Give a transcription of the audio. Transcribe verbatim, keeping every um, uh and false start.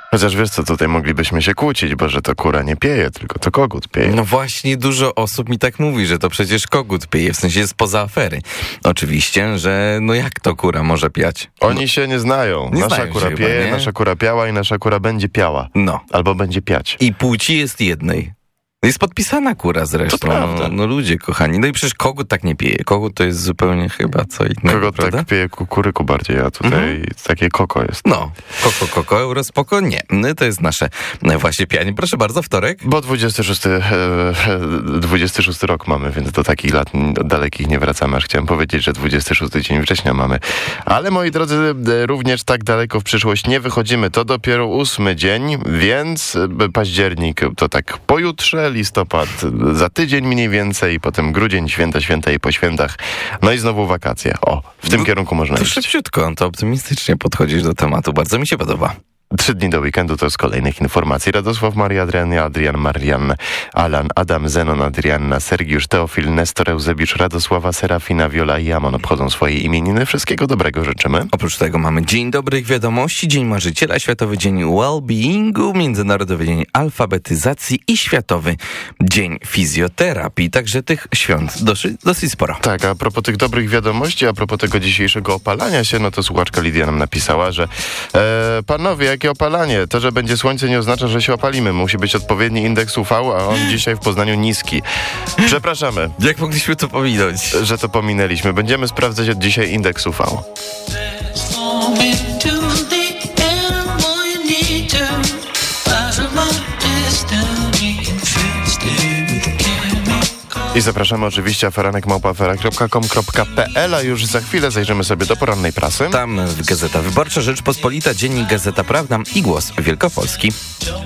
Chociaż wiesz co, tutaj moglibyśmy się kłócić, bo że to kura nie pieje, tylko to kogut pieje. No właśnie, dużo osób mi tak mówi, że to przecież kogut pieje, w sensie jest spoza afery. Oczywiście, że no jak to kura może piać? Oni no, się nie znają. nie nasza znają kura się pieje, chyba, nasza kura piała i nasza kura będzie piała. No. Albo będzie piać. I płci jest jednej. Jest podpisana kura zresztą. To prawda. No, no ludzie kochani. No i przecież kogut tak nie pieje. Kogut to jest zupełnie chyba co innego, Kogut prawda? tak pieje kukuryku bardziej, a tutaj Mhm. takie koko jest. No, koko, koko, euro, spoko, nie. No, to jest nasze e, właśnie pianie. Proszę bardzo, wtorek. Bo dwudziesty szósty, e, dwudziesty szósty rok mamy, więc do takich lat dalekich nie wracamy. Aż chciałem powiedzieć, że dwudziesty szósty dzień września mamy. Ale moi drodzy, e, również tak daleko w przyszłość nie wychodzimy. To dopiero ósmy dzień, więc e, październik to tak pojutrze, listopad za tydzień mniej więcej, potem grudzień, święta, święta i po świętach. No i znowu wakacje. O, w tym No, kierunku można To iść. szybciutko, to optymistycznie podchodzisz do tematu. Bardzo mi się podoba. Trzy dni do weekendu to z kolejnych informacji. Radosław, Maria, Adrian, Adrian, Marian, Alan, Adam, Zenon, Adrianna, Sergiusz, Teofil, Nestor, Eusebicz, Radosława, Serafina, Wiola i Amon obchodzą swoje imieniny. Wszystkiego dobrego życzymy. Oprócz tego mamy Dzień Dobrych Wiadomości, Dzień Marzyciela, Światowy Dzień Wellbeingu, Międzynarodowy Dzień Alfabetyzacji i Światowy Dzień Fizjoterapii. Także tych świąt dosyć, dosyć sporo. Tak, a propos tych dobrych wiadomości, a propos tego dzisiejszego opalania się, no to słuchaczka Lidia nam napisała, że e, panowie, jakie opalanie? To, że będzie słońce, nie oznacza, że się opalimy. Musi być odpowiedni indeks U V, a on dzisiaj w Poznaniu niski. Przepraszamy, Jak mogliśmy to pominąć? że to pominęliśmy. Będziemy sprawdzać od dzisiaj indeks U V. I zapraszamy oczywiście aferanek małpa afera kropka com kropka p l, a już za chwilę zajrzymy sobie do porannej prasy. Tam Gazeta Wyborcza, Rzeczpospolita, Dziennik Gazeta Prawna i Głos Wielkopolski.